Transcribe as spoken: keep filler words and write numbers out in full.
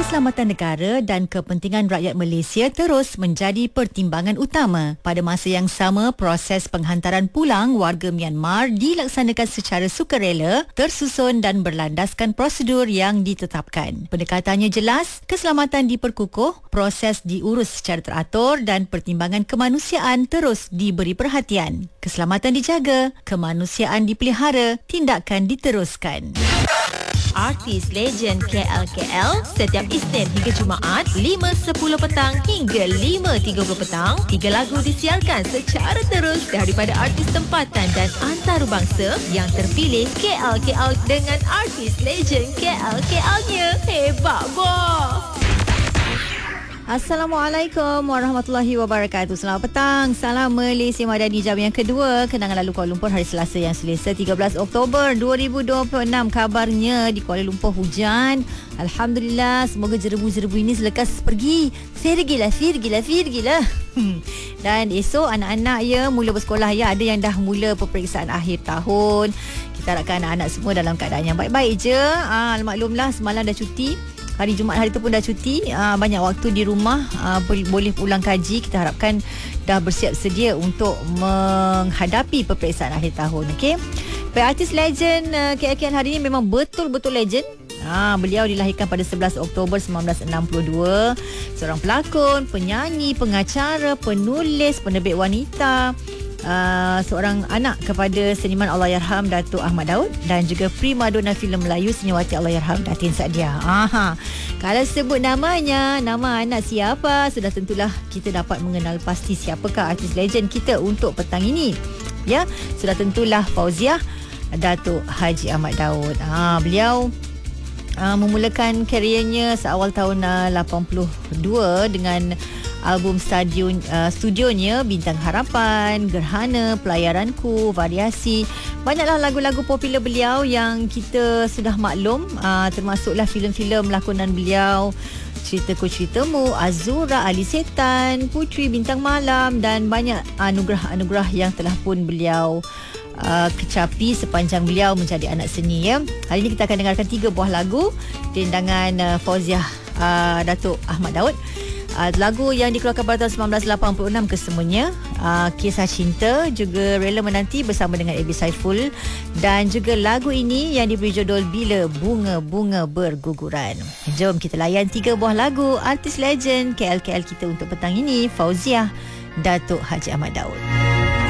Keselamatan negara dan kepentingan rakyat Malaysia terus menjadi pertimbangan utama. Pada masa yang sama, proses penghantaran pulang warga Myanmar dilaksanakan secara sukarela, tersusun dan berlandaskan prosedur yang ditetapkan. Pendekatannya jelas, keselamatan diperkukuh, proses diurus secara teratur dan pertimbangan kemanusiaan terus diberi perhatian. Keselamatan dijaga, kemanusiaan dipelihara, tindakan diteruskan. Artis Legend K L K L setiap Isnin hingga Jumaat lima sepuluh petang hingga lima tiga puluh petang. Tiga lagu disiarkan secara terus daripada artis tempatan dan antarabangsa yang terpilih K L K L dengan artis Legend K L K L-nya. Hebat boh! Assalamualaikum warahmatullahi wabarakatuh. Selamat petang. Salam Malaysia Madani jam yang kedua. Kenangan lalu Kuala Lumpur hari Selasa yang selesa tiga belas Oktober dua ribu dua puluh enam. Kabarnya di Kuala Lumpur hujan. Alhamdulillah, semoga jerebu-jerebu ini selekas pergi. Firgilah, firgilah, firgilah. Dan esok anak-anak ya mula bersekolah ya. Ada yang dah mula peperiksaan akhir tahun. Kita harapkan anak-anak semua dalam keadaan yang baik-baik je. Ah, maklumlah semalam dah cuti. Hari Jumaat hari tu pun dah cuti, uh, banyak waktu di rumah, uh, boleh pulang kaji. Kita harapkan dah bersiap sedia untuk menghadapi peperiksaan akhir tahun. Okey. Artis legend uh, K L K L hari ini memang betul-betul legend. Ha, beliau dilahirkan pada sebelas Oktober seribu sembilan ratus enam puluh dua. Seorang pelakon, penyanyi, pengacara, penulis, penerbit wanita. Uh, seorang anak kepada seniman Allahyarham Datuk Ahmad Daud dan juga primadona filem Melayu seniawati Allahyarham Datin Sadia. Aha. Kalau sebut namanya, nama anak siapa, sudah tentulah kita dapat mengenal pasti siapakah artis legend kita untuk petang ini. Ya, sudah tentulah Fauziah Datuk Haji Ahmad Daud. Ha, beliau uh, memulakan kariernya seawal tahun uh, lapan puluh dua dengan album stadion, uh, studionya Bintang Harapan, Gerhana, Pelayaranku, Variasi. Banyaklah lagu-lagu popular beliau yang kita sudah maklum, uh, termasuklah filem-filem lakonan beliau, Ceritaku Ceritamu, Azura, Ali Setan, Puteri Bintang Malam dan banyak anugerah-anugerah yang telah pun beliau uh, kecapi sepanjang beliau menjadi anak seni ya. Hari ini kita akan dengarkan tiga buah lagu dendangan uh, Fauziah uh, Datuk Ahmad Daud. Uh, lagu yang dikeluarkan pada tahun sembilan belas lapan puluh enam kesemuanya, uh, Kisah Cinta, juga Rela Menanti bersama dengan Abi Saiful, dan juga lagu ini yang diberi judul Bila Bunga-Bunga Berguguran. Jom kita layan tiga buah lagu artis legend K L K L kita untuk petang ini, Fauziah Datuk Haji Ahmad Daud.